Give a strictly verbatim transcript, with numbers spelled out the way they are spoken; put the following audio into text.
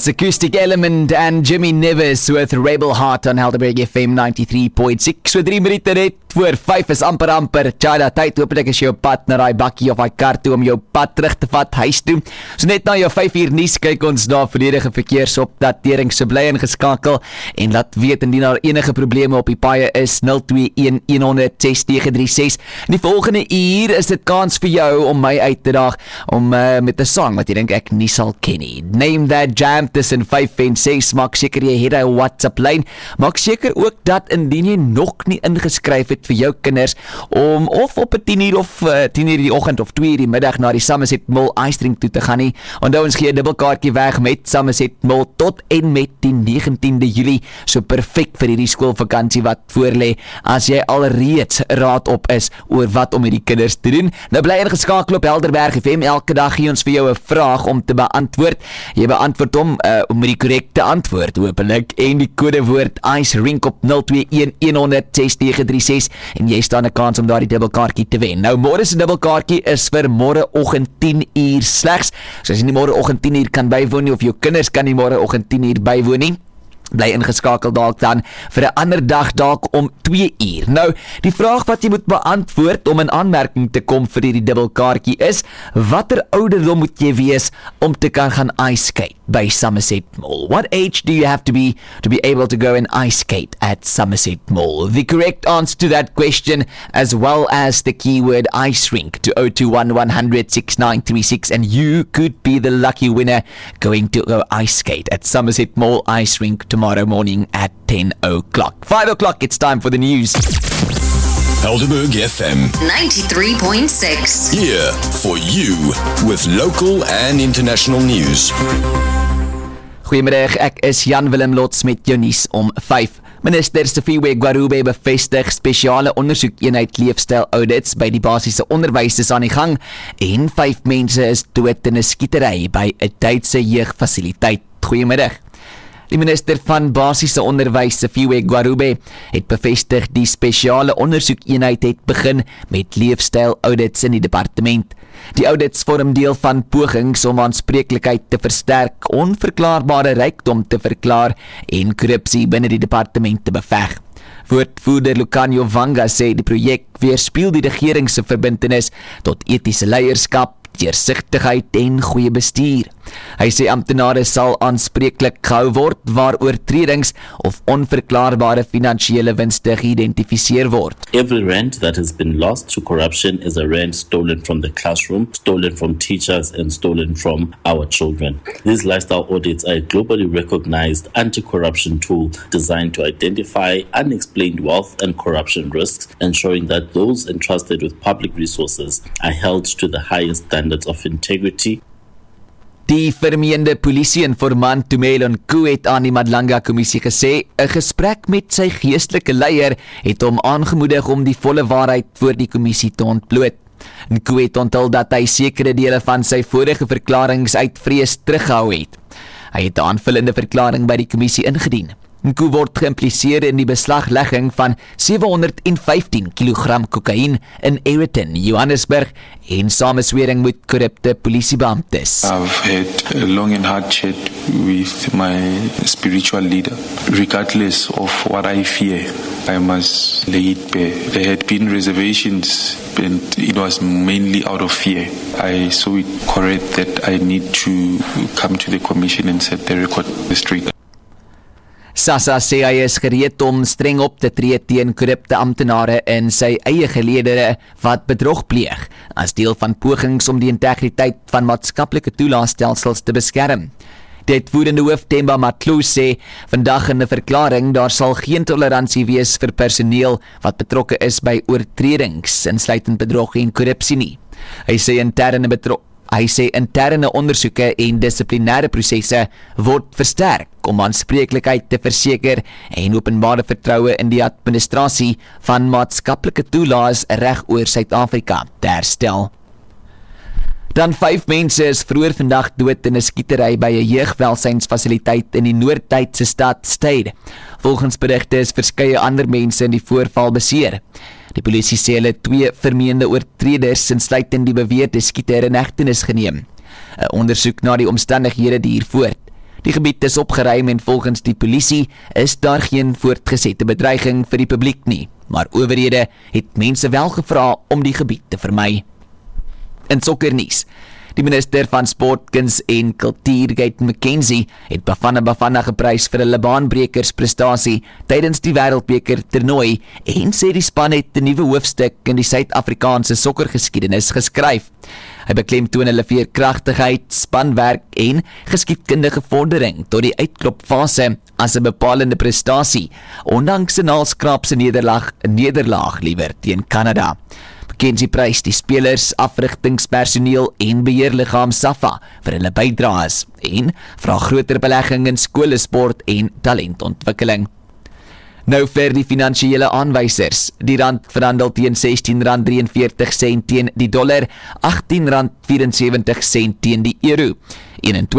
That's Acoustic Element and Jimmy Nevis with Rebel Heart on Helderberg F M ninety-three point six. So drie minute net voor vyf is amper amper. Tjada, tyd hoopelik is jou pad na die bakkie of die kar toe om jou pad terug te vat huis toe. So net na jou vyf uur nuus kyk ons na volledige verkeersopdatering. So bly ingeskakel en laat weet indien daar enige probleme op die paaie is. nul twee een een honderd ses nege drie ses. In die volgende uur is dit kans vir jou om my uit te daag om uh, met 'n song wat jy dink ek nie sal ken nie. Name that jam tussen vyf en ses. Maak seker jy het 'n WhatsApp lyn. Maak seker ook dat indien jy nog nie ingeskryf het vir jou kinders om of op 'n tien uur of uh, tien uur die oggend of twee uur die middag na die Somerset Mall Ice Drink toe te gaan nie. Onthou ons gee 'n dubbelkaartjie weg met Somerset Mall tot en met die negentiende Julie. So perfek vir hierdie skoolvakansie wat voorlê as jy alreeds raad op is oor wat om met die kinders te doen. Nou bly ingeskakel op Helderberg F M. Elke dag gee ons vir jou 'n vraag om te beantwoord. Jy beantwoord hom uh, met die korrekte antwoord hopelik en die kodewoord Ice Rink op nul twee een een honderd ses nege drie ses en jy staan 'n kans om daardie dubbelkaartjie te wen. Nou môre se dubbelkaartjie is vir môreoggend tien uur slegs. So as jy nie môreoggend tien uur kan bywoon nie of jou kinders kan nie môreoggend tien uur bywoon nie, bly ingeskakel dalk dan vir 'n ander dag dalk om twee uur. Nou, die vraag wat jy moet beantwoord om in aanmerking te kom vir hierdie dubbelkaartjie is: watter ouderdom moet jy wees om te kan gaan ice skate by Somerset Mall? What age do you have to be to be able to go and ice skate at Somerset Mall? The correct answer to that question, as well as the keyword ice rink, to zero two one one hundred six nine three six, and you could be the lucky winner going to go ice skate at Somerset Mall Ice Rink tomorrow morning at ten o'clock. five o'clock, it's time for the news. Helderberg F M ninety-three point six. Here for you with local and international news. Goeiemiddag, ek is Jan Willem Lots met jou nuus om vyf. Minister Sifiwe Gwarube bevestig spesiale ondersoekeenheid leefstyl audits by die basiese onderwys is aan die gang en vyf mense is dood in 'n skietery by 'n Duitse jeugfasiliteit. Goeiemiddag. Die minister van basiese onderwys, Sifiwe Gwarube, het bevestig die spesiale ondersoekeenheid het begin met leefstyl audits in die departement. Die audits vorm deel van pogings om aanspreeklikheid te versterk, onverklaarbare rykdom te verklaar en korrupsie binne die departement te beveg. Woordvoerder Lucanio Vanga sê die projek weerspieël die regering se verbintenis tot etiese leierskap, deursigtigheid en goeie bestuur. Hy sê amptenare sal aanspreeklik gehou word waar oortredings of onverklaarbare finansiële winste geïdentifiseer word. Every rand that has been lost to corruption is a rand stolen from the classroom, stolen from teachers and stolen from our children. These lifestyle audits are a globally recognized anti-corruption tool designed to identify unexplained wealth and corruption risks, ensuring that those entrusted with public resources are held to the highest standards of integrity. Die vermeende polisie-informant Tumelo Nku het aan die Madlanga-kommissie gesê 'n gesprek met sy geestelike leier het hom aangemoedig om die volle waarheid voor die kommissie te ontbloot. Nku het onthul dat hy sekere dele van sy vorige verklaringe uit vrees teruggehou het. Hy het 'n aanvullende verklaring by die kommissie ingedien. Nku word geïmpliseer in die beslaglegging van sewe honderd vyftien kilogram kokain in Ayrton, Johannesburg en sameswering met korrupte polisiebeamptes. I've had a long and hard chat with my spiritual leader. Regardless of what I fear, I must lay it bare. There had been reservations and it was mainly out of fear. I saw it correct that I need to come to the commission and set the record straight. SASSA sê hy is gereed om streng op te tree teen korrupte amptenare in sy eie geleedere wat bedrog pleeg, as deel van pogings om die integriteit van maatskaplike toelaatstelsels te beskerm. Dit woedende hoof Themba Matloos sê vandag in 'n verklaring daar sal geen toleransie wees vir personeel wat betrokke is by oortredings, insluitend bedrog en korrupsie nie. Hy sê interne betro- Hy sê interne ondersoeke en dissiplinêre prosesse word versterk om aanspreeklikheid te verseker en openbare vertroue in die administrasie van maatskaplike toelaas reg oor Suid-Afrika te herstel. Dan vyf mense is vroeër vandag dood in 'n skietery by 'n jeugwelsynsfasiliteit in die Noordduitse stad Stade. Volgens berigte is verskeie ander mense in die voorval beseer. Die polisie sê hulle twee vermeende oortreders insluitend in die beweerde skieter in hegtenis geneem. 'n Ondersoek na die omstandighede duur voort. Die gebied is opgeruim en volgens die polisie is daar geen voortgesette bedreiging vir die publiek nie, maar owerhede het mense wel gevra om die gebied te vermy. In sokkernuus. Die minister van Sport, Kuns en Kultuur, Gayton McKenzie, het Bafana Bafana geprys vir 'n baanbrekersprestasie tydens die Wêreldbeker toernooi en sê die span het 'n nuwe hoofstuk in die Suid-Afrikaanse sokkergeskiedenis geskryf. Hy beklemtoon hulle veerkragtigheid, spanwerk en geskiedkundige vordering tot die uitklopfase as 'n bepalende prestasie, ondanks 'n naalskraapse nederlaag, 'n nederlaag liewer teen Kanada. McKenzie prys die spelers, afrigtingspersoneel en beheerliggaam SAFA vir hulle bydraes en vra groter belegging in skolesport en talentontwikkeling. Nou vir die finansiële aanwysers. Die rand verhandel teen sestien rand drieënveertig sent teen die dollar, agttien rand vyf vyf sent teen die euro,